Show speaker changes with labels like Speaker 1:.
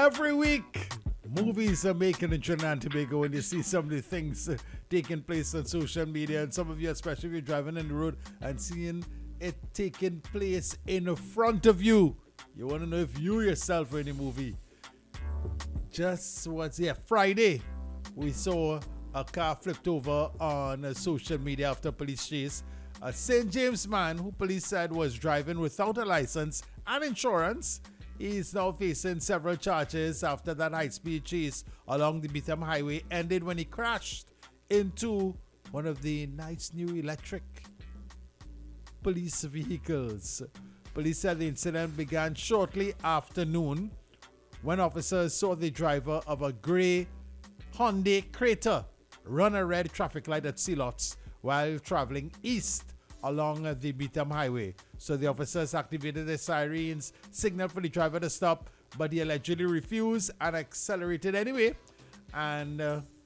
Speaker 1: Every week, movies are making in Trinidad and Tobago, and you see some of the things taking place on social media, and some of you, especially if you're driving on the road and seeing it taking place in front of you. You want to know if you yourself were in the movie. Just Friday, we saw a car flipped over on social media after police chase. A St. James man who police said was driving without a license and insurance. He's now facing several charges after that high-speed chase along the Beetham Highway ended when he crashed into one of the nice new electric police vehicles. Police said the incident began shortly after noon when officers saw the driver of a grey Hyundai Creta run a red traffic light at Sealots while traveling east along the Beetham Highway. So the officers activated their sirens, signaled for the driver to stop, but he allegedly refused and accelerated anyway. And